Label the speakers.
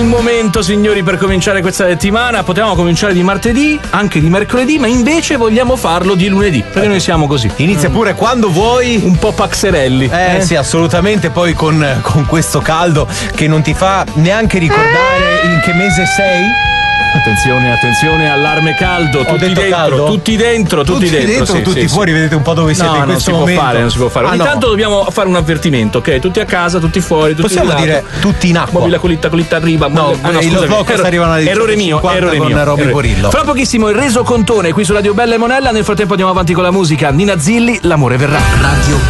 Speaker 1: momento, signori, per cominciare questa settimana. Potevamo cominciare di martedì, anche di mercoledì, ma invece vogliamo farlo di lunedì, perché noi siamo così.
Speaker 2: Inizia pure quando vuoi.
Speaker 1: Un po' paxerelli.
Speaker 2: Sì, assolutamente. Poi con questo caldo che non ti fa neanche ricordare in che mese sei.
Speaker 1: Attenzione, allarme caldo. Tutti dentro, tutti
Speaker 2: fuori, vedete un po' dove siete in questo momento.
Speaker 1: Non si può fare. Ogni tanto dobbiamo fare un avvertimento, ok? Tutti a casa, tutti fuori, tutti
Speaker 2: possiamo dire tutti in acqua.
Speaker 1: Muovi la colita arriva.
Speaker 2: No, scusami, arrivano alle
Speaker 1: errore mio.
Speaker 2: Con Roby Corillo.
Speaker 1: Fra pochissimo il resocontone qui su Radio Bella e Monella. Nel frattempo andiamo avanti con la musica. Nina Zilli, l'amore verrà. Radio